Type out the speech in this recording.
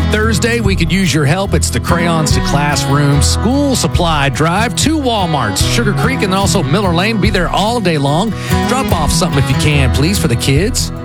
Thursday, we could use your help. It's the Crayons to Classroom School Supply Drive. 2 Walmarts, Sugar Creek and also Miller Lane. Be there all day long. Drop off something if you can, please, for the kids.